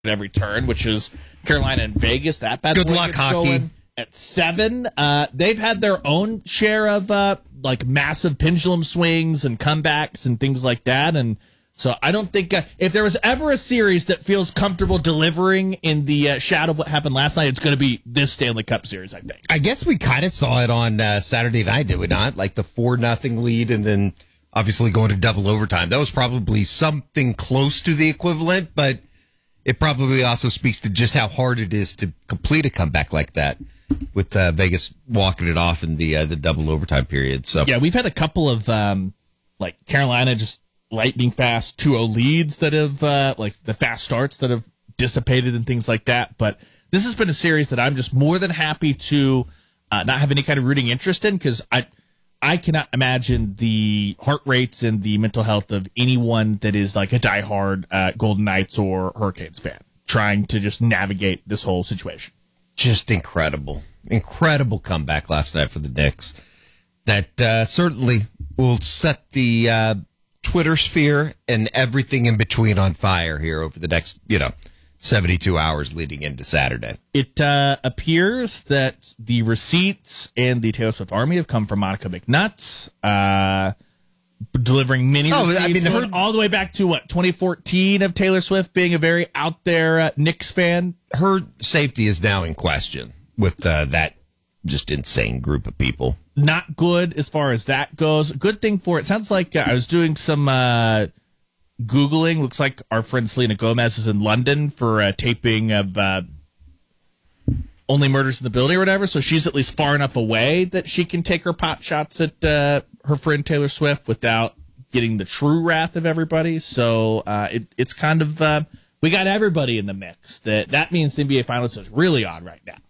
at every turn, which is Carolina and Vegas. That bad. Good boy luck, gets hockey. going at 7. They've had their own share of like massive pendulum swings and comebacks and things like that, and so I don't think if there was ever a series that feels comfortable delivering in the shadow of what happened last night, it's going to be this Stanley Cup series, I think. I guess we kind of saw it on Saturday night, did we not? Like the 4-0 lead and then obviously going to double overtime. That was probably something close to the equivalent, but it probably also speaks to just how hard it is to complete a comeback like that with Vegas walking it off in the double overtime period. So yeah, we've had a couple of like Carolina just lightning fast 2-0 leads that have like the fast starts that have dissipated and things like that. But this has been a series that I'm just more than happy to not have any kind of rooting interest in, because I cannot imagine the heart rates and the mental health of anyone that is like a diehard Golden Knights or Hurricanes fan trying to just navigate this whole situation. just incredible comeback last night for the Knicks. That certainly will set the Twitter sphere and everything in between on fire here over the next, 72 hours leading into Saturday. It appears that the receipts and the Taylor Swift Army have come from Monica McNutt, delivering many receipts going all the way back to, 2014 of Taylor Swift being a very out there Knicks fan. Her safety is now in question with that just insane group of people. Not good as far as that goes. Good thing for it. Sounds like I was doing some Googling. Looks like our friend Selena Gomez is in London for a taping of Only Murders in the Building or whatever. So she's at least far enough away that she can take her pot shots at her friend Taylor Swift without getting the true wrath of everybody. So it's kind of we got everybody in the mix. That means the NBA Finals is really on right now.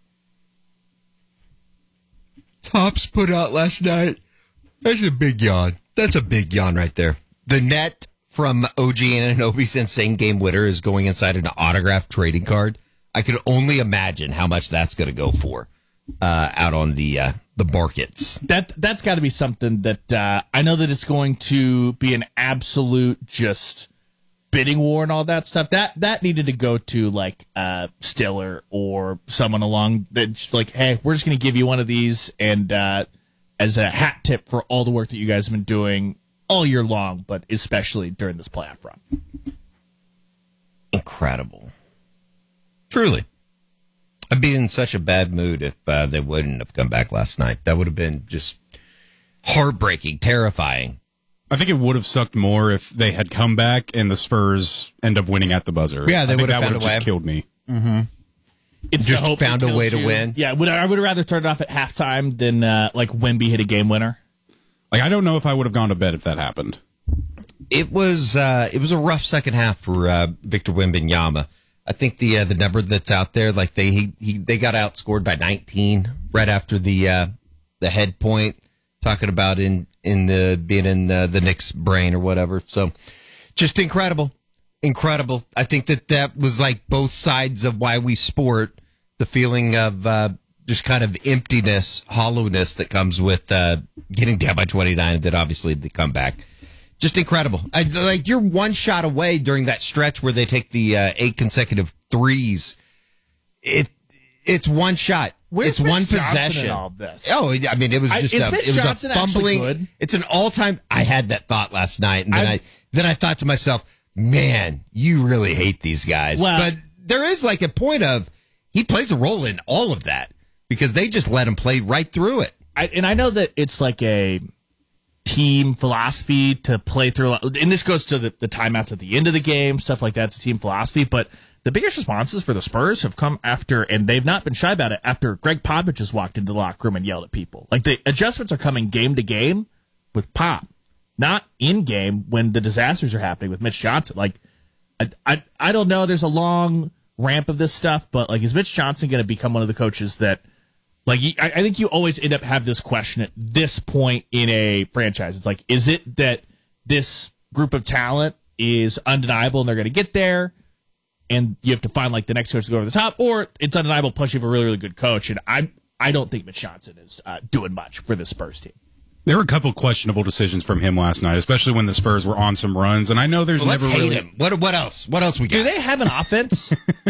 Tops put out last night. That's a big yawn. That's a big yawn right there. The net from OG Anunoby's insane game winner is going inside an autographed trading card. I could only imagine how much that's going to go for out on the markets. That's got to be something that I know that it's going to be an absolute just bidding war and all that stuff. That needed to go to like Stiller or someone along that's like, hey, we're just going to give you one of these and as a hat tip for all the work that you guys have been doing all year long, but especially during this playoff run. Incredible. Truly. I'd be in such a bad mood if they wouldn't have come back last night. That would have been just heartbreaking, terrifying. I think it would have sucked more if they had come back and the Spurs end up winning at the buzzer. Yeah, they would have found a way. Just killed me. Mm-hmm. It's just the hope found a way to you. win. Yeah, I would rather turn it off at halftime than like Wemby hit a game winner. Like, I don't know if I would have gone to bed if that happened. It was a rough second half for Victor Wembanyama. I think the number that's out there, like they got outscored by 19 right after the head point, talking about being in the Knicks' brain or whatever. So just incredible. I think that was like both sides of why we sport, the feeling of just kind of emptiness, hollowness that comes with getting down by 29, and then obviously the comeback. Just incredible. You're one shot away during that stretch where they take the 8 consecutive threes. It's one shot. Where's it's one Mitch Johnson possession. in all of this? Oh, I mean, it was just a fumbling. Good? It's an all-time. I had that thought last night, and then I thought to myself, man, you really hate these guys. Well, but there is like a point of he plays a role in all of that because they just let him play right through it. I know that it's like a team philosophy to play through, and this goes to the timeouts at the end of the game, stuff like that. It's a team philosophy, but the biggest responses for the Spurs have come after, and they've not been shy about it, after Greg Popovich has walked into the locker room and yelled at people. Like, the adjustments are coming game to game with Pop, not in game when the disasters are happening with Mitch Johnson. Like, I don't know. There's a long ramp of this stuff, but like, is Mitch Johnson going to become one of the coaches that, like, I think you always end up have this question at this point in a franchise. It's like, is it that this group of talent is undeniable and they're going to get there, and you have to find like the next coach to go over the top, or it's undeniable plus you have a really, really good coach? And I don't think Mitch Johnson is doing much for the Spurs team. There were a couple questionable decisions from him last night, especially when the Spurs were on some runs. And I know there's Let's never hate really him. What else? What else we got? Do they have an offense?